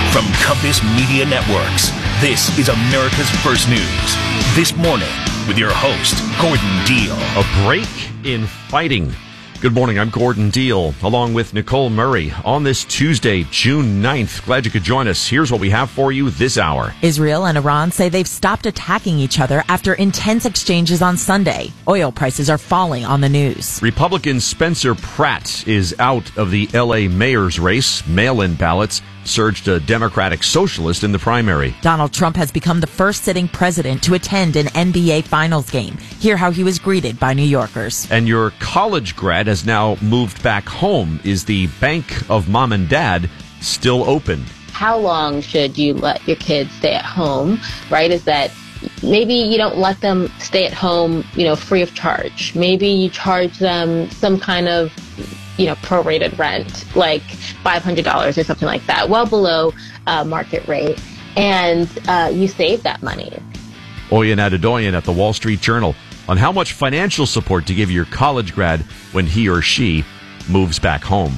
From Compass Media Networks, this is America's First News. This morning, with your host, Gordon Deal. A break in fighting. Good morning, I'm Gordon Deal, along with Nicole Murray, on this Tuesday, June 9th. Glad you could join us. Here's what we have for you this hour. Israel and Iran say they've stopped attacking each other after intense exchanges on Sunday. Oil prices are falling on the news. Republican Spencer Pratt is out of the L.A. mayor's race. Mail-in ballots surged a Democratic socialist in the primary. Donald Trump has become the first sitting president to attend an NBA Finals game. Hear how he was greeted by New Yorkers. And your college grad has now moved back home. Is the bank of mom and dad still open? How long should you let your kids stay at home, right? Is that maybe you don't let them stay at home, free of charge. Maybe you charge them some kind of prorated rent, like $500 or something like that, well below market rate, and you save that money. Oyen Adedoyan at the Wall Street Journal on how much financial support to give your college grad when he or she moves back home.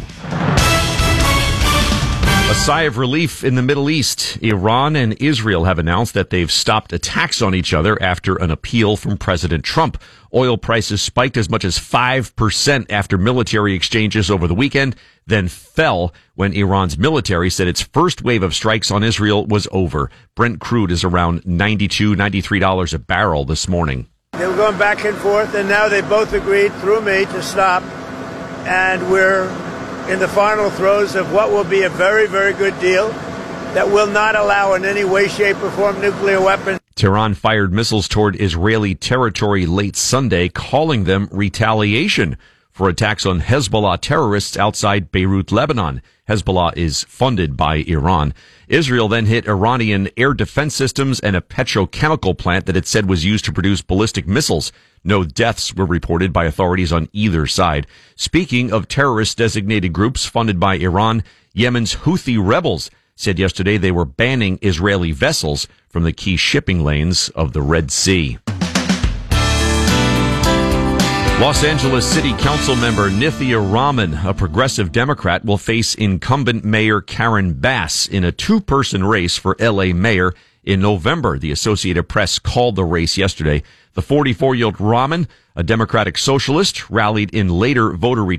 A sigh of relief in the Middle East. Iran and Israel have announced that they've stopped attacks on each other after an appeal from President Trump. Oil prices spiked as much as 5% after military exchanges over the weekend, then fell when Iran's military said its first wave of strikes on Israel was over. Brent crude is around $92, $93 a barrel this morning. They were going back and forth, and now they both agreed through me to stop, and we're in the final throes of what will be a very, very good deal that will not allow in any way, shape, or form nuclear weapons. Tehran fired missiles toward Israeli territory late Sunday, calling them retaliation for attacks on Hezbollah terrorists outside Beirut, Lebanon. Hezbollah is funded by Iran. Israel then hit Iranian air defense systems and a petrochemical plant that it said was used to produce ballistic missiles. No deaths were reported by authorities on either side. Speaking of terrorist-designated groups funded by Iran, Yemen's Houthi rebels said yesterday they were banning Israeli vessels from the key shipping lanes of the Red Sea. Los Angeles City Council member Nithya Raman, a progressive Democrat, will face incumbent Mayor Karen Bass in a two-person race for L.A. mayor in November. The Associated Press called the race yesterday. The 44-year-old Raman, a Democratic socialist, rallied in later voter